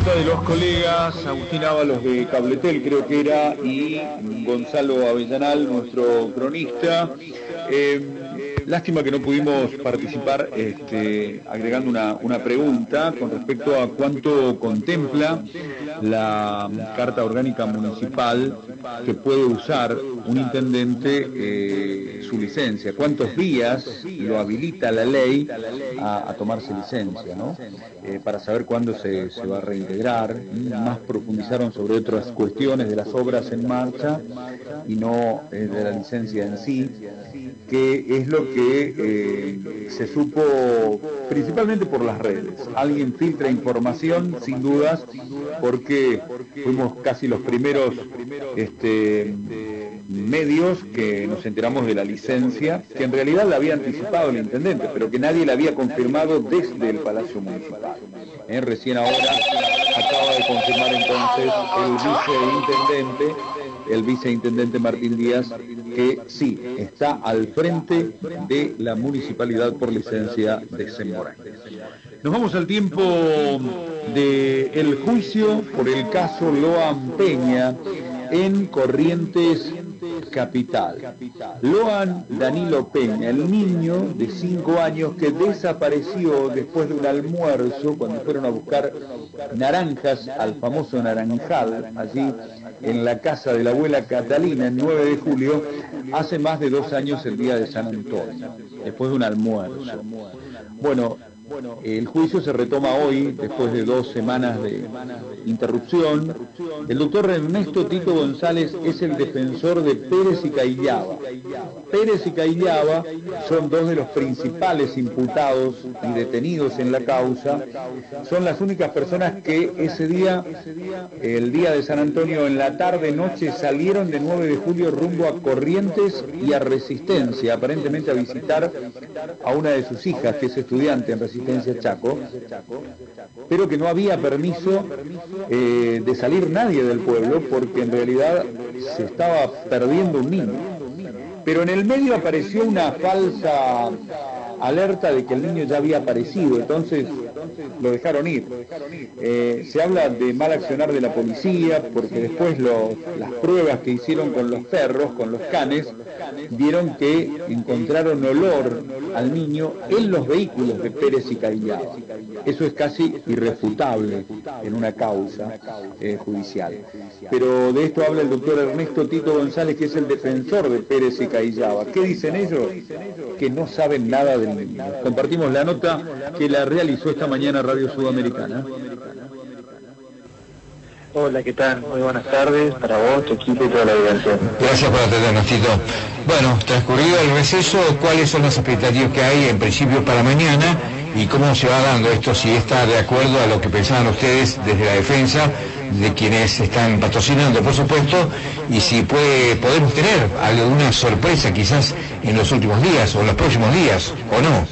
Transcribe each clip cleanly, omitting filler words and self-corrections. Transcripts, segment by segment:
nota de los colegas Agustín Ábalos de Cabletel, creo que era, y Gonzalo Avellanal, nuestro cronista. Lástima que no pudimos participar agregando una pregunta con respecto a cuánto contempla la Carta Orgánica Municipal que puede usar un intendente su licencia. ¿Cuántos días lo habilita la ley a tomarse licencia, ¿no? Para saber cuándo se va a reintegrar. Más profundizaron sobre otras cuestiones de las obras en marcha y no de la licencia en sí, que es lo que se supo principalmente por las redes. Alguien filtra información, sin dudas, porque fuimos casi los primeros medios que nos enteramos de la licencia, que en realidad la había anticipado el intendente, pero que nadie la había confirmado desde el Palacio Municipal. Recién ahora acaba de confirmar entonces el viceintendente Martín Díaz, que sí, está al frente de la municipalidad por licencia de Semorán. Nos vamos al tiempo del juicio por el caso Loan Peña en Corrientes Capital. Loan Danilo Peña, el niño de 5 años que desapareció después de un almuerzo cuando fueron a buscar naranjas al famoso naranjal, allí en la casa de la abuela Catalina, el 9 de julio, hace más de 2 años, el día de San Antonio, después de un almuerzo. Bueno, el juicio se retoma hoy, después de 2 semanas de interrupción. El doctor Ernesto Tito González es el defensor de Pérez y Caillaba. Pérez y Caillaba son 2 de los principales imputados y detenidos en la causa. Son las únicas personas que ese día, el día de San Antonio, en la tarde-noche, salieron de 9 de julio rumbo a Corrientes y a Resistencia, aparentemente a visitar a una de sus hijas, que es estudiante en Resistencia Chaco, pero que no había permiso de salir nadie del pueblo porque en realidad se estaba perdiendo un niño. Pero en el medio apareció una falsa alerta de que el niño ya había aparecido, entonces lo dejaron ir. Se habla de mal accionar de la policía, porque después las pruebas que hicieron con los perros, con los canes, vieron que encontraron olor al niño en los vehículos de Pérez y Caillaba. Eso es casi irrefutable en una causa judicial. Pero de esto habla el doctor Ernesto Tito González, que es el defensor de Pérez y Caillaba. ¿Qué dicen ellos? Que no saben nada del niño. Compartimos la nota que la realizó esta mañana Radio Sudamericana. Hola, ¿qué tal? Muy buenas tardes para vos, tu equipo y toda la audiencia. Gracias por atendernos, Tito. Bueno, transcurrido el receso, ¿cuáles son las expectativas que hay en principio para mañana y cómo se va dando esto, si está de acuerdo a lo que pensaban ustedes desde la defensa, de quienes están patrocinando, por supuesto, y si podemos tener alguna sorpresa quizás en los últimos días o en los próximos días, o no?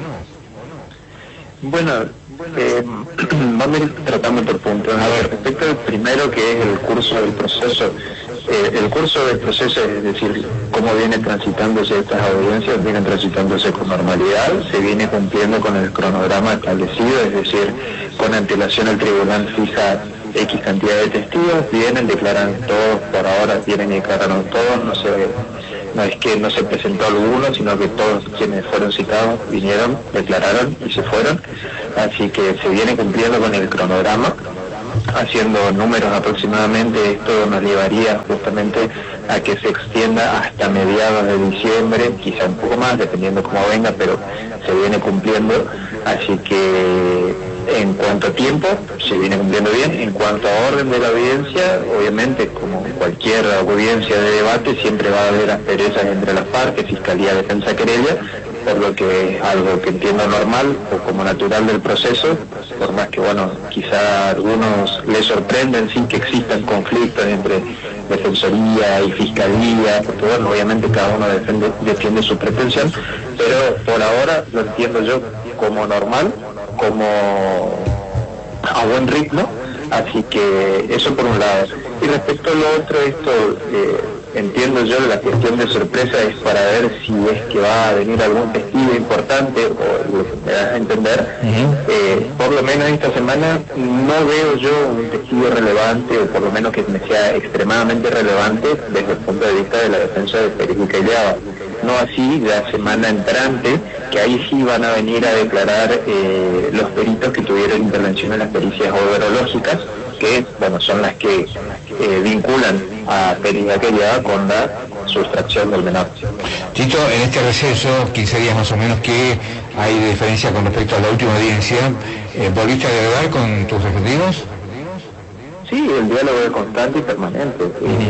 Bueno, vamos a ir tratando por puntos. Respecto al primero, que es el curso del proceso. El curso del proceso, es decir, cómo vienen transitándose estas audiencias, vienen transitándose con normalidad, se viene cumpliendo con el cronograma establecido, es decir, con antelación el tribunal fija X cantidad de testigos, vienen, declaran todos, por ahora vienen y declararon todos, no es que no se presentó alguno, sino que todos quienes fueron citados vinieron, declararon y se fueron, así que se viene cumpliendo con el cronograma. Haciendo números aproximadamente, esto nos llevaría justamente a que se extienda hasta mediados de diciembre, quizá un poco más, dependiendo cómo venga, pero se viene cumpliendo, así que en cuanto a tiempo, se viene cumpliendo bien. En cuanto a orden de la audiencia, obviamente, como cualquier audiencia de debate, siempre va a haber asperezas entre las partes, fiscalía, defensa, querella, por lo que es algo que entiendo normal o como natural del proceso, por más que, bueno, quizá a algunos les sorprenden sí que existan conflictos entre defensoría y fiscalía, porque, bueno, obviamente cada uno defiende su pretensión, pero por ahora lo entiendo yo como normal, como a buen ritmo, así que eso por un lado. Y respecto a lo otro, esto entiendo yo, la cuestión de sorpresa es para ver si es que va a venir algún testigo importante, o lo que me das a entender. Por lo menos esta semana no veo yo un testigo relevante, o por lo menos que me sea extremadamente relevante desde el punto de vista de la defensa de Pérez y Callao. No así la semana entrante, que ahí sí van a venir a declarar los peritos que tuvieron intervención en las pericias odontológicas, que bueno, son las que vinculan a Pérez y Callao con la sustracción del menor. Tito, en este receso, 15 días más o menos, ¿qué hay de diferencia con respecto a la última audiencia? ¿Volviste a dialogar con tus defendidos? Sí, el diálogo es constante y permanente.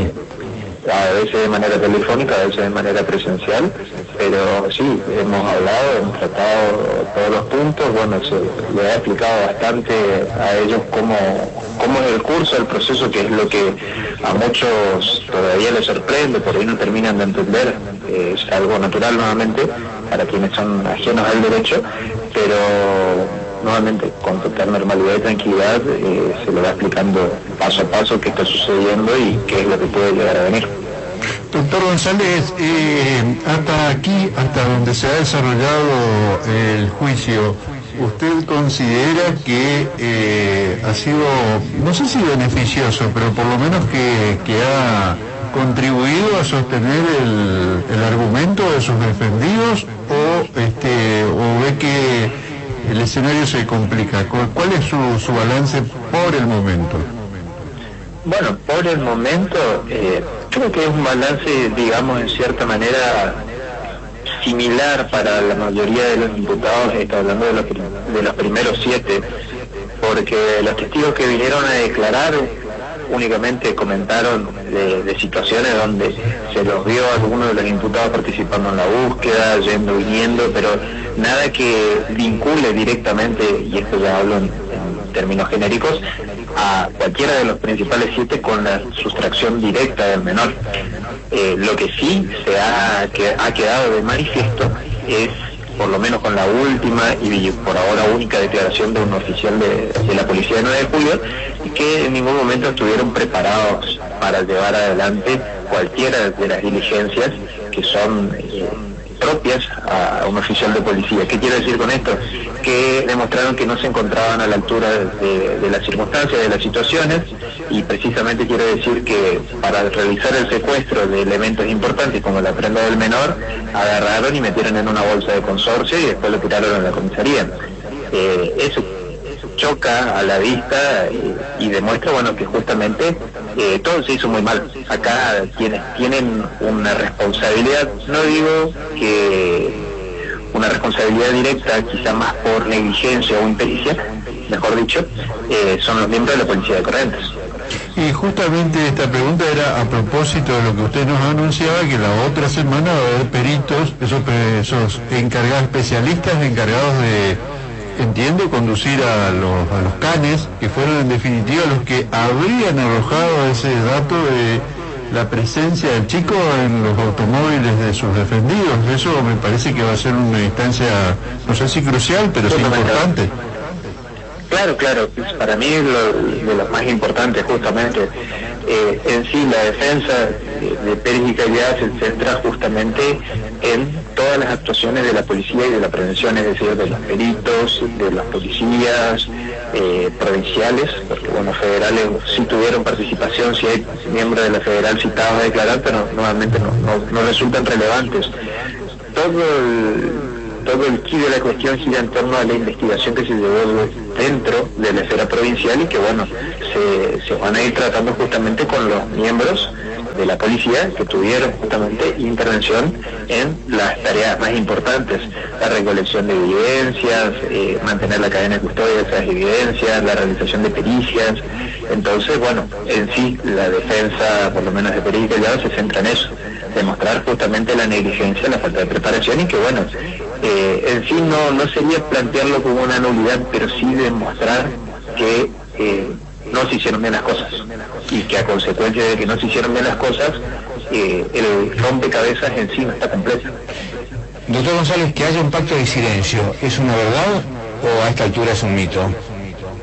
A veces de manera telefónica, a veces de manera presencial, pero sí, hemos hablado, hemos tratado todos los puntos. Bueno, le he explicado bastante a ellos cómo es el curso, el proceso, que es lo que a muchos todavía les sorprende, por ahí no terminan de entender. Es algo natural nuevamente para quienes son ajenos al derecho, pero nuevamente con total normalidad y tranquilidad se lo va explicando paso a paso qué está sucediendo y qué es lo que puede llegar a venir. Doctor González, hasta aquí, hasta donde se ha desarrollado el juicio, ¿usted considera que ha sido, no sé si beneficioso, pero por lo menos que ha contribuido a sostener el argumento de sus defendidos, o ve que el escenario se complica? ¿Cuál es su balance por el momento? Bueno, por el momento creo que es un balance, digamos, en cierta manera similar para la mayoría de los imputados. Está hablando de los primeros 7, porque los testigos que vinieron a declarar únicamente comentaron de situaciones donde se los vio a algunos de los imputados participando en la búsqueda, yendo, viniendo, pero nada que vincule directamente, y esto ya hablo en términos genéricos, a cualquiera de los principales 7 con la sustracción directa del menor. Lo que sí ha quedado de manifiesto es, por lo menos con la última y por ahora única declaración de un oficial de la Policía de 9 de Julio, que en ningún momento estuvieron preparados para llevar adelante cualquiera de las diligencias que son propias a un oficial de policía. ¿Qué quiero decir con esto? Que demostraron que no se encontraban a la altura de las circunstancias, de las situaciones, y precisamente quiero decir que para realizar el secuestro de elementos importantes como la prenda del menor, agarraron y metieron en una bolsa de consorcio y después lo tiraron a la comisaría. Eso choca a la vista y demuestra, bueno, que justamente todo se hizo muy mal. Acá quienes tienen una responsabilidad, no digo que una responsabilidad directa, quizá más por negligencia o impericia, mejor dicho, son los miembros de la Policía de Corrientes. Y justamente esta pregunta era a propósito de lo que usted nos anunciaba, que la otra semana va a haber peritos, esos encargados, especialistas encargados de, entiendo, conducir a los canes, que fueron en definitiva los que habrían arrojado ese dato de la presencia del chico en los automóviles de sus defendidos. Eso me parece que va a ser una instancia, no sé si crucial, pero sí importante. Claro, para mí es de lo más importante justamente. En sí la defensa de Pérez y Callao se centra justamente en todas las actuaciones de la policía y de la prevención, es decir, de los peritos, de los policías provinciales, porque bueno, federales sí tuvieron participación, sí hay miembros de la federal citados a declarar, pero nuevamente no resultan relevantes. Todo el quid de la cuestión gira en torno a la investigación que se llevó dentro de la esfera provincial y que bueno, se van a ir tratando justamente con los miembros de la policía que tuvieron justamente intervención en las tareas más importantes: la recolección de evidencias, mantener la cadena de custodia de esas evidencias, la realización de pericias. Entonces, bueno, en sí la defensa, por lo menos de Pérez y Callao, se centra en eso, demostrar justamente la negligencia, la falta de preparación, y que bueno, en sí no sería plantearlo como una nulidad, pero sí demostrar que no se hicieron bien las cosas, y que a consecuencia de que no se hicieron bien las cosas, el rompecabezas en sí no está completo. Doctor González, que haya un pacto de silencio, ¿es una verdad o a esta altura es un mito?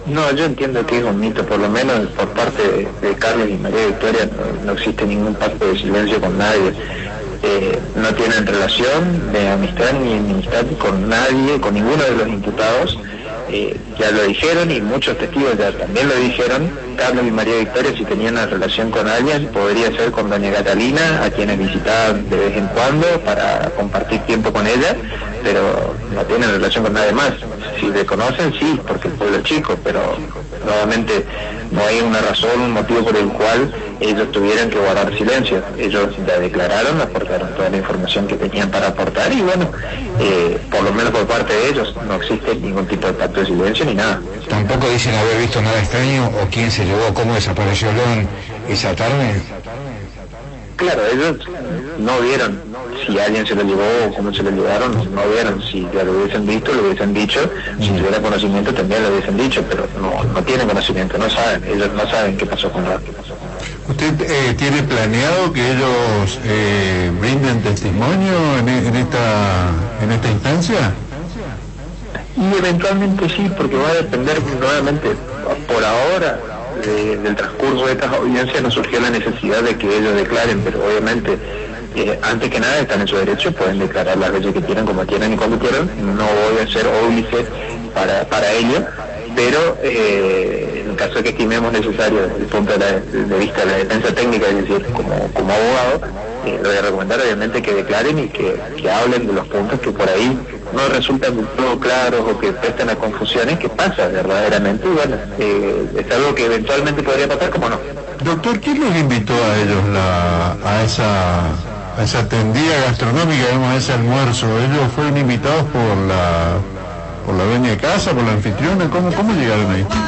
No, yo entiendo que es un mito, por lo menos por parte de Carlos y María Victoria no existe ningún pacto de silencio con nadie. No tienen relación de amistad ni enemistad con nadie, con ninguno de los imputados. Ya lo dijeron y muchos testigos ya también lo dijeron. Carlos y María Victoria, si tenían una relación con alguien, podría ser con doña Catalina, a quienes visitaban de vez en cuando para compartir tiempo con ella, pero no tienen relación con nadie más. Si se conocen, sí, porque el pueblo es chico, pero nuevamente no hay una razón, un motivo por el cual ellos tuvieran que guardar silencio. Ellos ya declararon, aportaron toda la información que tenían para aportar y bueno, por lo menos por parte de ellos no existe ningún tipo de pacto de silencio ni nada. ¿Tampoco dicen haber visto nada extraño o quién se llevó, cómo desapareció León esa tarde? Claro, ellos no vieron si alguien se lo llevó o cómo se lo llevaron, no vieron. Si ya lo hubiesen visto, lo hubiesen dicho. Si tuviera conocimiento, también lo hubiesen dicho, pero no tienen conocimiento, no saben. Ellos no saben qué pasó con León. ¿Usted tiene planeado que ellos brinden testimonio en esta instancia? Y eventualmente sí, porque va a depender nuevamente, por ahora, del transcurso de estas audiencias no surgió la necesidad de que ellos declaren, pero obviamente, antes que nada están en su derecho, pueden declarar las veces que quieran, como quieran y cuando quieran. No voy a ser óbice para ello, pero en caso de que estimemos necesario desde el punto de vista de la defensa técnica, es decir, como abogado, le voy a recomendar obviamente que declaren y que hablen de los puntos que por ahí no resultan del todo claros o que prestan a confusiones, que pasa verdaderamente, y bueno, es algo que eventualmente podría pasar, como no. Doctor, ¿quién los invitó a ellos a esa tendida gastronómica, digamos, a ese almuerzo? ¿Ellos fueron invitados por la dueña de casa, por la anfitriona? ¿Cómo llegaron ahí?